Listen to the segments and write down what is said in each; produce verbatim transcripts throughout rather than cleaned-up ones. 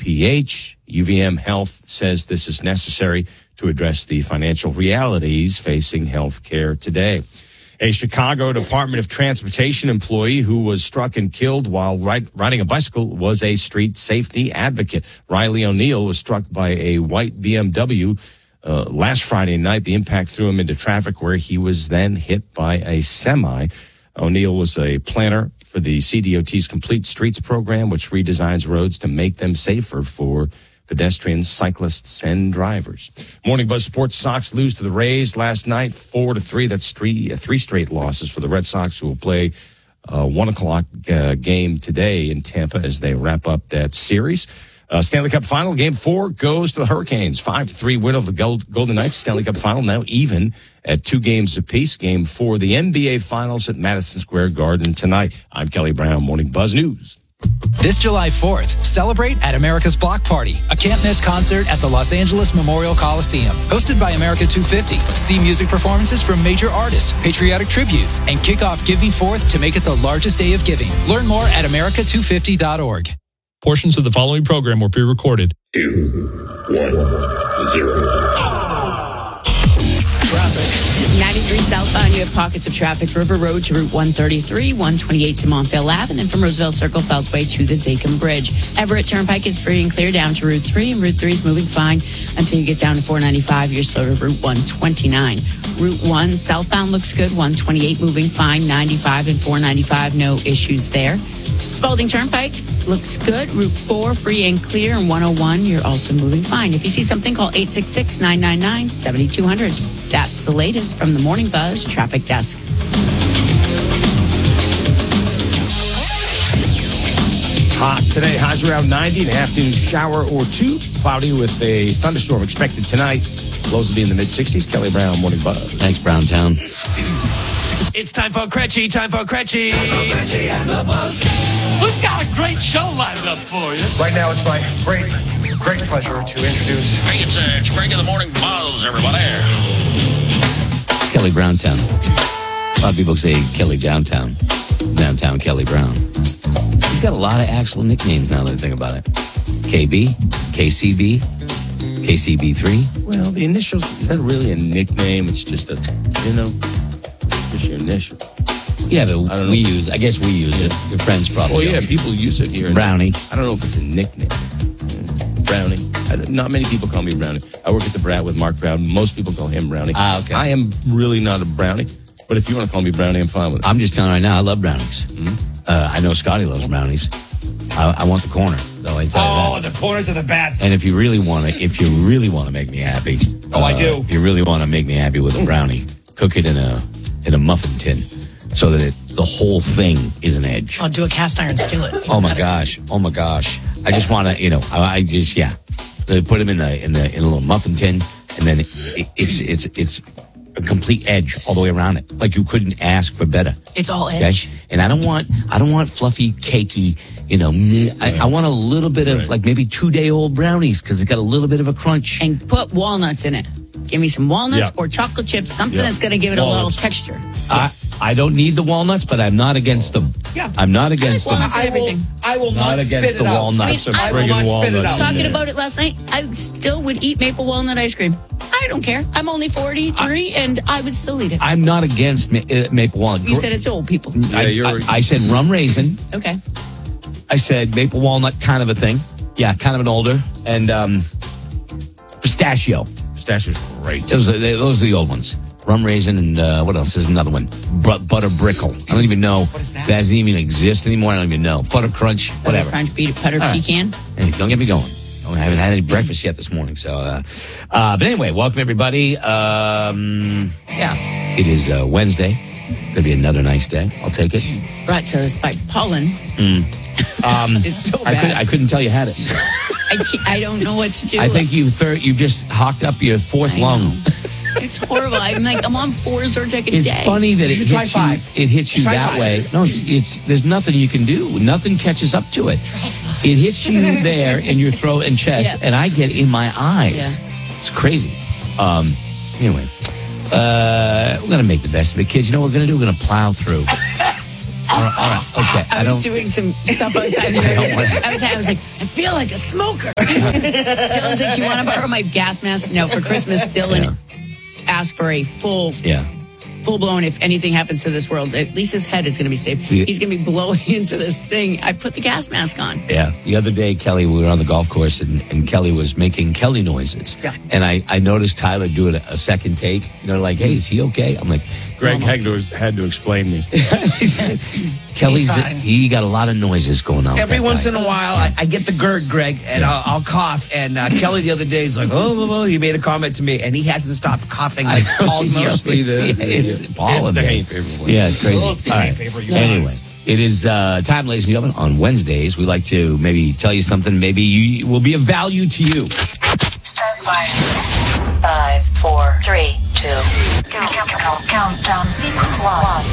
P H. U V M Health says this is necessary to address the financial realities facing healthcare today. A Chicago Department of Transportation employee who was struck and killed while ride, riding a bicycle was a street safety advocate. Riley O'Neill was struck by a white B M W uh, last Friday night. The impact threw him into traffic where he was then hit by a semi. O'Neill was a planner for the C D O T's Complete Streets program, which redesigns roads to make them safer for pedestrians, cyclists, and drivers. Morning Buzz Sports. Sox lose to the Rays last night, four to three. That's three uh, three straight losses for the Red Sox, who will play a one o'clock uh, game today in Tampa as they wrap up that series. Uh, Stanley Cup Final, Game Four goes to the Hurricanes. Five to three win over the Gold, Golden Knights. Stanley Cup Final now even at two games apiece. Game Four, the N B A Finals at Madison Square Garden tonight. I'm Kelly Brown, Morning Buzz News. This July fourth, celebrate at America's Block Party, a can't-miss concert at the Los Angeles Memorial Coliseum. Hosted by America two fifty, see music performances from major artists, patriotic tributes, and kick off Giving Forth to make it the largest day of giving. Learn more at america two fifty dot org. Portions of the following program were pre-recorded. Two, one, zero. Traffic. ninety-three southbound, you have pockets of traffic. River Road to Route one thirty-three, one twenty-eight to Montvale Ave, and then from Roosevelt Circle, Fells Way to the Zachem Bridge. Everett Turnpike is free and clear down to Route three, and Route three is moving fine until you get down to four ninety-five. You're slow to Route one twenty-nine. Route one southbound looks good, one twenty-eight moving fine, ninety-five and four ninety-five, no issues there. Spalding Turnpike looks good. Route four, free and clear, and one oh one, you're also moving fine. If you see something, call eight six six, nine nine nine, seven two zero zero. That's the latest from the Morning Buzz Traffic Desk. Hot today, highs around ninety, an afternoon shower or two. Cloudy with a thunderstorm expected tonight. Lows will be in the mid-sixties. Kelly Brown, Morning Buzz. Thanks, Browntown. It's time for Cretchy, time for Cretchy. Time for Cretchy and the Buzz. We've got a great show lined up for you. Right now, it's my great, great pleasure to introduce... Hey, it's, uh, it's Greg in the Morning Buzz, everybody. It's Kelly Browntown. A lot of people say Kelly Downtown. Downtown Kelly Brown. He's got a lot of actual nicknames now that I think about it. K B, K C B, K C B three. Well, the initials, is that really a nickname? It's just a, you know, just your initial. Yeah, but I don't know we if use, I guess we use it. Your friends probably Well, yeah, don't. people use it here. Brownie. I don't know if it's a nickname. Brownie. I don't, not many people call me Brownie. I work at the Brat with Mark Brown. Most people call him Brownie. Ah, okay. I am really not a Brownie, but if you want to call me Brownie, I'm fine with it. I'm just telling you right now, I love brownies. Mm-hmm. Uh, I know Scotty loves brownies. I, I want the corner, though. I tell Oh, you that. the corners are the best. And if you really want to, if you really want to make me happy, Oh, I do. If you really want to make me happy with a brownie, cook it in a in a muffin tin, so that it, the whole thing is an edge. I'll do a cast iron skillet. Oh my gosh! Oh my gosh! I just want to, you know, I, I just yeah, they put them in the in the in a little muffin tin, and then it, it's it's it's a complete edge all the way around it. Like you couldn't ask for better. It's all Okay? edge. And I don't want I don't want fluffy, cakey. You know, me, I, I want a little bit of Right. like maybe two day old brownies because it's got a little bit of a crunch. And put walnuts in it. Give me some walnuts Yeah. or chocolate chips, something Yeah. that's going to give it Walnuts. a little texture. I, I don't need the walnuts, but I'm not against them. Yeah. I'm not against I like them. walnuts. I will, everything. I will Not not, against spit the it out. walnuts. I mean, I will friggin' not spit it walnuts. out. Talking Yeah. about it last night, I still would eat maple walnut ice cream. I don't care. I'm only forty-three, and I would still eat it. I'm not against ma- uh, maple walnut. You said it's old people. I, Yeah, you're- I, I said rum raisin. Okay. I said maple walnut, kind of a thing. Yeah, kind of an older. And um, pistachio. Pistachio's great. Those are, they- those are the old ones. Rum raisin and uh, what else? There's another one. Br- butter brickle. I don't even know. What is that? doesn't even exist anymore. I don't even know. Butter crunch, whatever. Butter crunch, peanut butter All right. pecan. Hey, don't get me going. I haven't had any breakfast yet this morning. So, uh, uh, but anyway, welcome everybody. Um, yeah, it is uh, Wednesday. Gonna be another nice day. I'll take it. Brought to us by pollen. Um, It's so I bad. couldn't. I couldn't tell you had it. I, can't- I don't know what to do. I think you third. You just hawked up your fourth I lung. know. It's horrible. I'm like, I'm on four Zyrtec a It's day. funny that it You should try hits five. you. It hits you Try that five. way. No, it's there's nothing you can do. Nothing catches up to it. It hits you there in your throat and chest, Yeah. and I get in my eyes. It's crazy. Um. Anyway, uh, we're gonna make the best of it, kids. You know what we're gonna do? We're gonna plow through. all right, all right, okay. I, I was don't. doing some stuff outside the area. I was, I was like, I feel like a smoker. Dylan's like, do you want to borrow my gas mask? No, for Christmas, Dylan Yeah. asked for a full, Yeah. full blown. If anything happens to this world, at least his head is going to be safe. Yeah. He's going to be blowing into this thing. I put the gas mask on. Yeah. The other day, Kelly, we were on the golf course, and, and Kelly was making Kelly noises. Yeah. And I, I noticed Tyler do it a second take. You know, like, hey, is he okay? I'm like, Greg had to, had to explain me. he said, Kelly's, He's fine. he got a lot of noises going on. Every with that once guy. in a while, I, I get the GERD, Greg, and Yeah. I'll, I'll cough. And uh, Kelly the other day is like, oh, oh, oh, he made a comment to me, and he hasn't stopped coughing like I know, all it's year. mostly the, it's, It's pollen the day. hay fever one. Yeah, it's crazy. Oh, it's the All hay right. fever, you Anyway, guys. it is uh, time, ladies and gentlemen. On Wednesdays, we like to maybe tell you something. Maybe you will be of value to you. Stand by. Five, four, three, two. Count, count, count, countdown sequence one.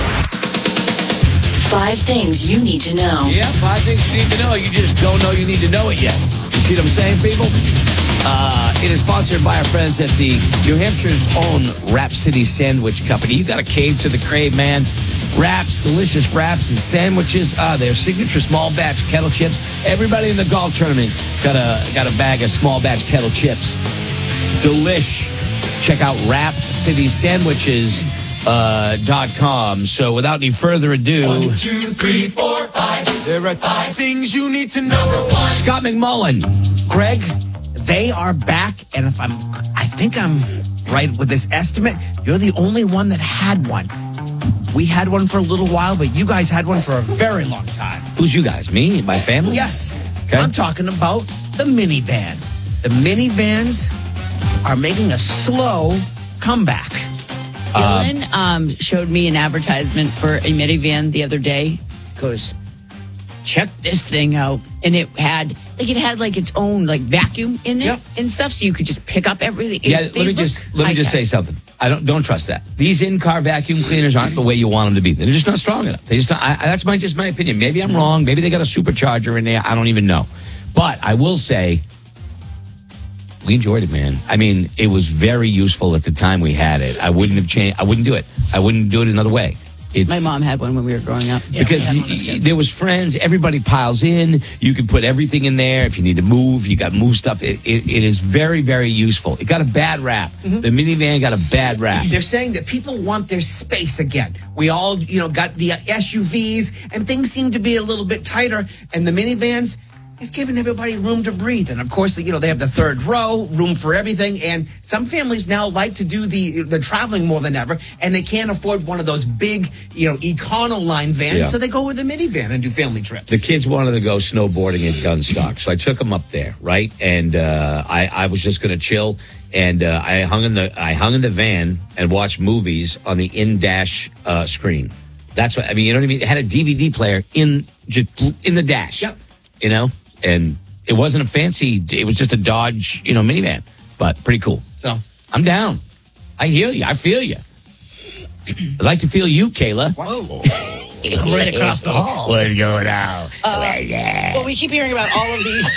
Five things you need to know. Yeah, five things you need to know. You just don't know you need to know it yet. You see what I'm saying, people? Uh, it is sponsored by our friends at the New Hampshire's own Rap City Sandwich Company. You got a cave to the crave, man. Wraps, delicious wraps and sandwiches. Uh, their signature small batch kettle chips. Everybody in the golf tournament got a got a bag of small batch kettle chips. Delish. Check out Rap City Sandwiches. Uh, dot com. So without any further ado, One, two, three, four, five. There are five things you need to know. Number one. Scott McMullen. Greg, they are back, and if I'm, I think I'm right with this estimate, you're the only one that had one. We had one for a little while, but you guys had one for a very long time. Who's you guys? Me? My family? Yes. Okay. I'm talking about the minivan. The minivans are making a slow comeback. Dylan um, showed me an advertisement for a minivan the other day. Goes, check this thing out, and it had like it had like its own like vacuum in it Yep. and stuff, so you could just pick up everything. Yeah, It- they let me look just let me just high-tech. say something. I don't don't trust that. These in-car vacuum cleaners aren't the way you want them to be. They're just not strong enough. They just not, I, I- that's my just my opinion. Maybe I'm wrong. Maybe they got a supercharger in there. I don't even know. But I will say, we enjoyed it, man. I mean, it was very useful at the time we had it. I wouldn't have changed. I wouldn't do it. I wouldn't do it another way. It's, My mom had one when we were growing up. because y- y- there was friends, everybody piles in. You can put everything in there. If you need to move, you got move stuff. It, it, it is very, very useful. It got a bad rap. The minivan got a bad rap. They're saying that people want their space again. We all, you know, got the S U Vs, and things seem to be a little bit tighter. And the minivans, it's giving everybody room to breathe. And of course, you know, they have the third row, room for everything. And some families now like to do the the traveling more than ever, and they can't afford one of those big, you know, Econoline vans, Yeah. so they go with the minivan and do family trips. The kids wanted to go snowboarding at Gunstock, so I took them up there, right? And uh, I, I was just going to chill, and uh, I hung in the I hung in the van and watched movies on the in dash uh, screen. That's what I mean. You know what I mean? It had a D V D player in just in the dash. Yep. You know, and it wasn't a fancy. It was just a Dodge, you know, minivan, but pretty cool. So I'm down. I hear you. I feel you. I'd like to feel you, Kayla. Whoa. Right across the hall. What's going on? Well, we keep hearing about all of these.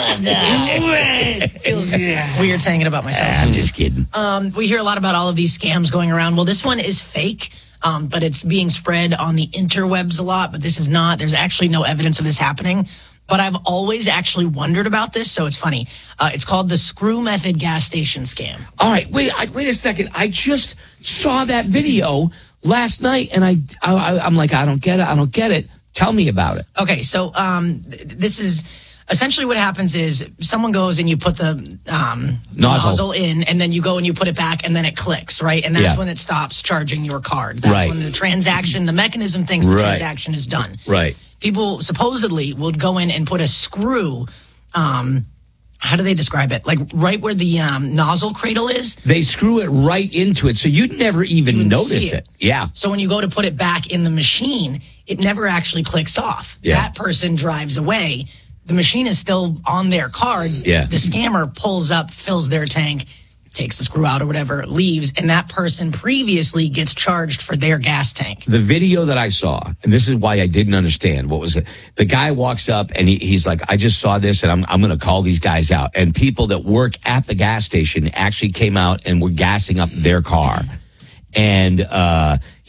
Feels weird saying it about myself. I'm just kidding. Um, we hear a lot about all of these scams going around. Well, this one is fake, um, but it's being spread on the interwebs a lot. But this is not. There's actually no evidence of this happening. But I've always actually wondered about this, so it's funny. Uh, it's called the Screw Method gas station scam. All right, wait, I, wait a second. I just saw that video last night, and I, I, I'm like, I don't get it. I don't get it. Tell me about it. Okay, so um, th- this is essentially what happens is someone goes and you put the um, Nozzle. nozzle in, and then you go and you put it back, and then it clicks, right? And that's Yeah. when it stops charging your card. That's Right. when the transaction, the mechanism thinks the Right. transaction is done. Right. People supposedly would go in and put a screw. Um, how do they describe it? Like right where the um, nozzle cradle is. They screw it right into it, so you'd never even You wouldn't notice see it. Yeah. So when you go to put it back in the machine, it never actually clicks off. Yeah. That person drives away. The machine is still on their card. Yeah. The scammer pulls up, fills their tank, takes the screw out or whatever, leaves, and that person previously gets charged for their gas tank. The video that I saw, and this is why I didn't understand what was it. The guy walks up and he, he's like, I just saw this and I'm, I'm going to call these guys out. And people that work at the gas station actually came out and were gassing up their car. And, uh,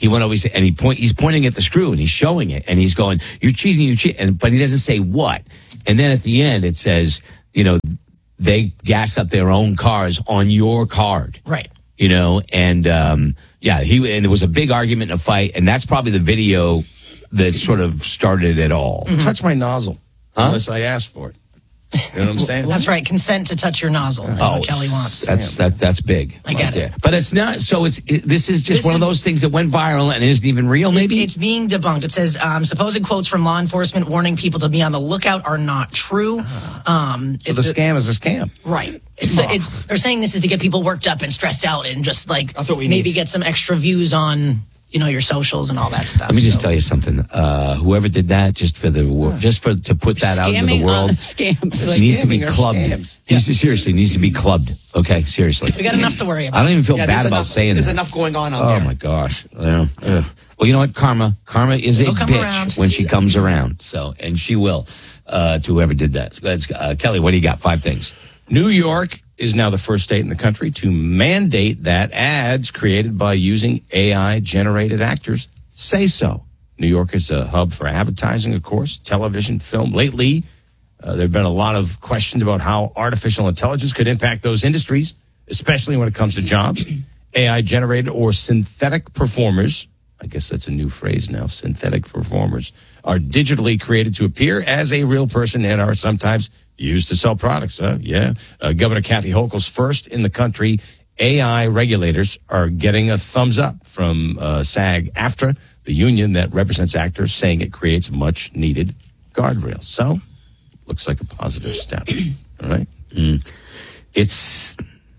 He went over and he point. He's pointing at the screw and he's showing it and he's going, "You're cheating, you cheat." And but he doesn't say what. And then at the end it says, you know, they gas up their own cars on your card, right? You know, and um, yeah, he and there was a big argument and a fight, and that's probably the video that sort of started it all. Mm-hmm. Touch my nozzle, huh? Unless I ask for it. You know what I'm saying? That's right. Consent to touch your nozzle is oh, what Kelly wants. That's that. That's big. I get right it. But it's not. So it's it, this is just This one is, of those things that went viral and isn't even real. Maybe it, it's being debunked. It says um, supposed quotes from law enforcement warning people to be on the lookout are not true. Um, so it's the scam a, is a scam, right? It's, oh. it, they're saying this is to get people worked up and stressed out and just like maybe need. get some extra views on. You know, your socials and all that stuff. Let me just so. tell you something. Uh, whoever did that, just for the wor- just for to put that out into the world, scams like, needs to be clubbed. Needs yeah. to, seriously needs to be clubbed. Okay, seriously. We got enough to worry about. I don't even feel yeah, bad about enough, saying there's that. There's enough going on out oh, there. Oh my gosh. Yeah. Yeah. Well, you know what? Karma, karma is It'll a come bitch around. when she comes around. So, and she will. Uh, to whoever did that. That's, uh, Kelly, what do you got? Five things. New York is now the first state in the country to mandate that ads created by using A I-generated actors say so. New York is a hub for advertising, of course, television, film. Lately, uh, there have been a lot of questions about how artificial intelligence could impact those industries, especially when it comes to jobs. A I-generated or synthetic performers, I guess that's a new phrase now, synthetic performers, are digitally created to appear as a real person and are sometimes used to sell products. Huh? Yeah. Uh, Governor Kathy Hochul's first in the country. A I regulators are getting a thumbs up from uh, SAG-AFTRA, the union that represents actors, saying it creates much needed guardrails. So, looks like a positive step. All right. Mm. It's,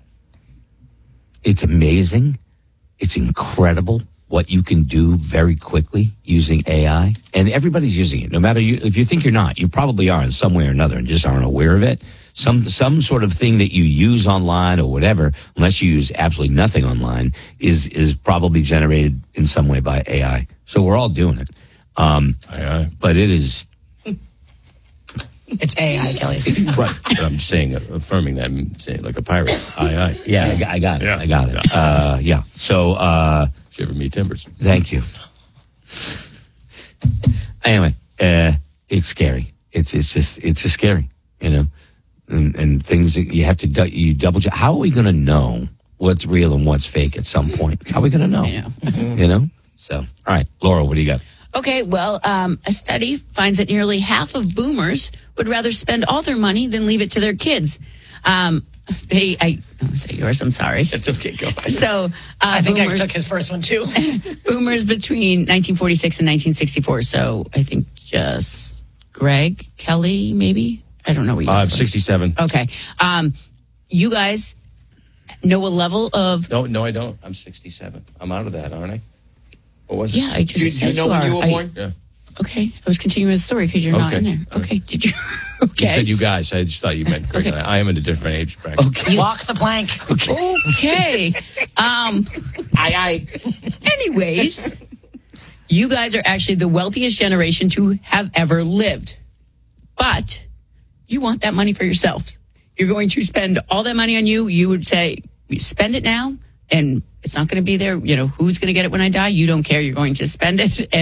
it's amazing. It's incredible what you can do very quickly using A I. And everybody's using it. No matter you, if you think you're not, you probably are in some way or another and just aren't aware of it. Some some sort of thing that you use online or whatever, unless you use absolutely nothing online, is is probably generated in some way by A I. So we're all doing it. Um, Aye, aye. But it is... It's A I, Kelly. Right. But I'm saying, uh, affirming that, I'm saying like a pirate. Aye, aye. Yeah, I, got- I got it. Yeah. I got it. Uh, yeah. So... Uh, Shiver me timbers. Thank you. Anyway, uh, it's scary. It's it's just it's just scary, you know. And, and things that you have to du- you double check. How are we going to know what's real and what's fake at some point? How are we going to know? I know. You know. So, all right, Laura, what do you got? Okay, well, um, a study finds that nearly half of boomers would rather spend all their money than leave it to their kids. Um, they, I, oh, is that yours? I'm sorry. It's okay. Go ahead. So, uh, I think boomers, I took his first one too. boomers between nineteen forty-six and nineteen sixty-four. So I think just Greg, Kelly, maybe. I don't know where you Uh, are. I'm sixty-seven. Okay. Um, you guys know a level of. No, no, I don't. I'm sixty-seven. I'm out of that, aren't I? What was it? Yeah, I just. Do you, do you said know when are. you were I- born? Yeah. Okay, I was continuing the story because you're not Okay. in there. Okay, did you? Okay. You said you guys. I just thought you meant Greg. Okay. and I. I am in a different age bracket. Okay. Walk the plank. Okay. Um. Aye, aye. Anyways, you guys are actually the wealthiest generation to have ever lived, but you want that money for yourself. You're going to spend all that money on you. You would say, spend it now, and it's not going to be there. You know, who's going to get it when I die? You don't care. You're going to spend it.